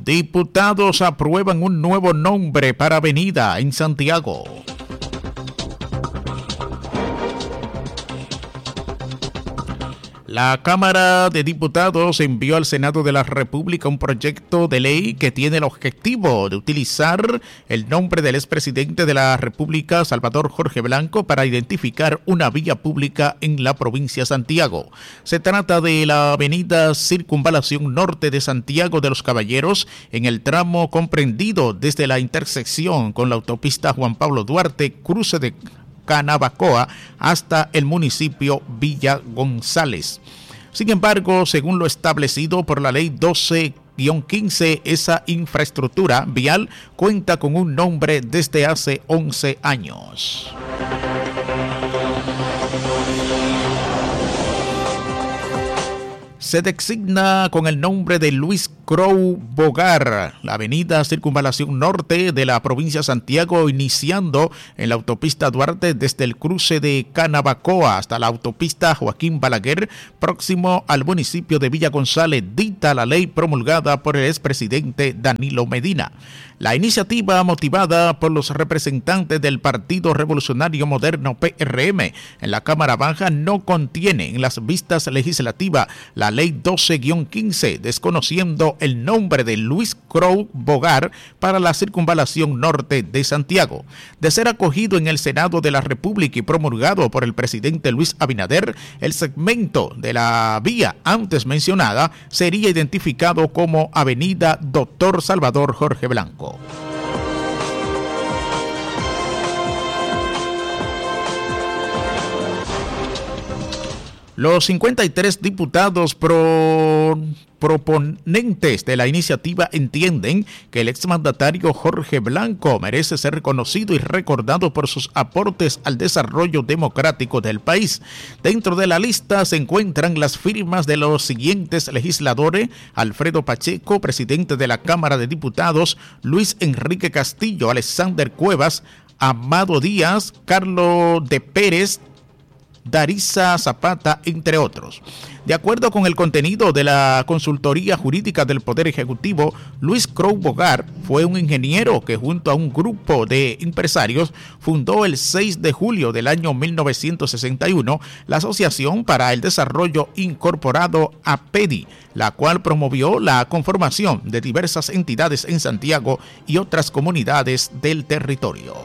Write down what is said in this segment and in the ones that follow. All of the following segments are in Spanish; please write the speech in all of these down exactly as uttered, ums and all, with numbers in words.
Diputados aprueban un nuevo nombre para avenida en Santiago. La Cámara de Diputados envió al Senado de la República un proyecto de ley que tiene el objetivo de utilizar el nombre del expresidente de la República, Salvador Jorge Blanco, para identificar una vía pública en la provincia de Santiago. Se trata de la avenida Circunvalación Norte de Santiago de los Caballeros, en el tramo comprendido desde la intersección con la autopista Juan Pablo Duarte, cruce de Canabacoa, hasta el municipio Villa González. Sin embargo, según lo establecido por la ley doce guión quince, esa infraestructura vial cuenta con un nombre desde hace once años. Se designa con el nombre de Luis Crow Bogar la avenida Circunvalación Norte de la provincia de Santiago, iniciando en la autopista Duarte desde el cruce de Canabacoa hasta la autopista Joaquín Balaguer, próximo al municipio de Villa González, dicta la ley promulgada por el expresidente Danilo Medina. La iniciativa, motivada por los representantes del Partido Revolucionario Moderno P R M en la Cámara Baja, no contiene en las vistas legislativas la ley doce guión quince, desconociendo el nombre de Luis Crow Bogar para la Circunvalación Norte de Santiago. De ser acogido en el Senado de la República y promulgado por el presidente Luis Abinader, el segmento de la vía antes mencionada sería identificado como Avenida Doctor Salvador Jorge Blanco. Los cincuenta y tres diputados pro, proponentes de la iniciativa entienden que el exmandatario Jorge Blanco merece ser reconocido y recordado por sus aportes al desarrollo democrático del país. Dentro de la lista se encuentran las firmas de los siguientes legisladores: Alfredo Pacheco, presidente de la Cámara de Diputados; Luis Enrique Castillo, Alexander Cuevas, Amado Díaz, Carlos de Pérez, Darisa Zapata, entre otros. De acuerdo con el contenido de la Consultoría Jurídica del Poder Ejecutivo, Luis Crow Bogar fue un ingeniero que junto a un grupo de empresarios fundó el seis de julio del año mil novecientos sesenta y uno la Asociación para el Desarrollo Incorporado APEDI, la cual promovió la conformación de diversas entidades en Santiago y otras comunidades del territorio.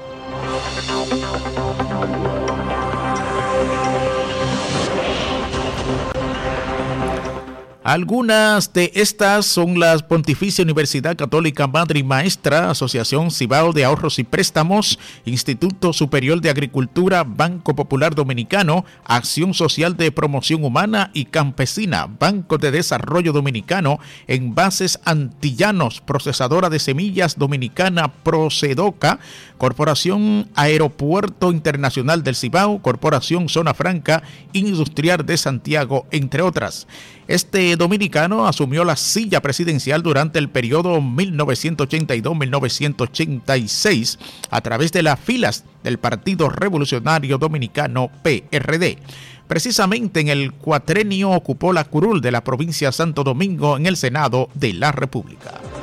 Algunas de estas son la Pontificia Universidad Católica Madre y Maestra, Asociación Cibao de Ahorros y Préstamos, Instituto Superior de Agricultura, Banco Popular Dominicano, Acción Social de Promoción Humana y Campesina, Banco de Desarrollo Dominicano, Envases Antillanos, Procesadora de Semillas Dominicana Procedoca, Corporación Aeropuerto Internacional del Cibao, Corporación Zona Franca Industrial de Santiago, entre otras. Este dominicano asumió la silla presidencial durante el periodo mil novecientos ochenta y dos a mil novecientos ochenta y seis a través de las filas del Partido Revolucionario Dominicano P R D. Precisamente en el cuatrenio ocupó la curul de la provincia de Santo Domingo en el Senado de la República.